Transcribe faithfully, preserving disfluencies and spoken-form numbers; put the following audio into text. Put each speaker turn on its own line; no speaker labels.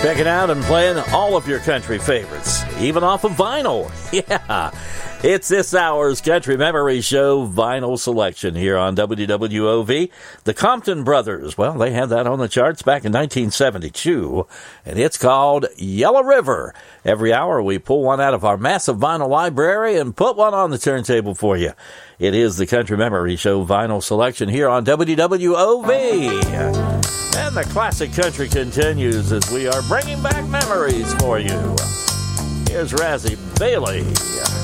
Checking out and playing all of your country favorites, even off of vinyl. Yeah, it's this hour's Country Memory Show vinyl selection here on W W O V. The Compton Brothers, well, they had that on the charts back in nineteen seventy-two, and it's called Yellow River. Every hour we pull one out of our massive vinyl library and put one on the turntable for you. It is the Country Memory Show vinyl selection here on W W O V. And the classic country continues as we are bringing back memories for you. Here's Razzie Bailey.